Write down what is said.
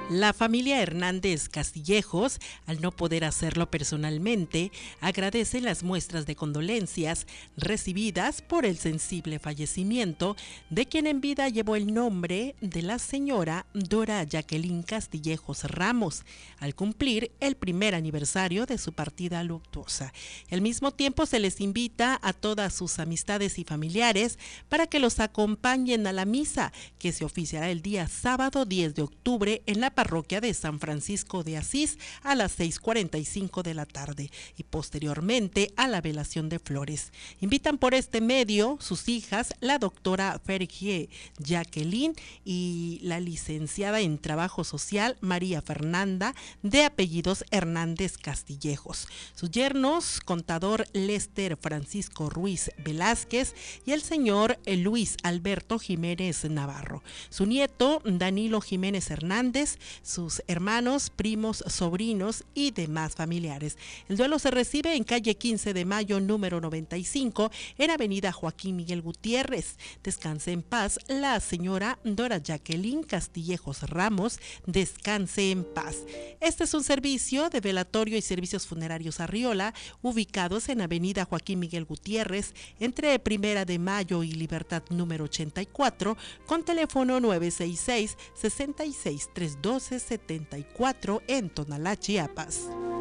La familia Hernández Castillejos, al no poder hacerlo personalmente, agradece las muestras de condolencias recibidas por el sensible fallecimiento de quien en vida llevó el nombre de la señora Dora Jacqueline Castillejos Ramos, al cumplir el primer aniversario de su partida luctuosa. Al mismo tiempo se les invita a todas sus amistades y familiares para que los acompañen a la misa, que se oficiará el día sábado 10 de octubre en la parroquia de San Francisco de Asís a las 6:45 de la tarde y posteriormente a la velación de flores. Invitan por este medio sus hijas, la doctora Fergie Jacqueline y la licenciada en Trabajo Social María Fernanda, de apellidos Hernández Castillejos, sus yernos, contador Lester Francisco Ruiz Velázquez y el señor Luis Alberto Jiménez Navarro, su nieto Danilo Jiménez Hernández, sus hermanos, primos, sobrinos y demás familiares. El duelo se recibe en calle 15 de Mayo, número 95, en avenida Joaquín Miguel Gutiérrez. Descanse en paz la señora Dora Jacqueline Castillejos Ramos, descanse en paz. Este es un servicio de velatorio y servicios funerarios Arriola, ubicados en avenida Joaquín Miguel Gutiérrez, entre Primera de Mayo y Libertad número 84, con teléfono 966-66-312-74 en Tonalá, Chiapas.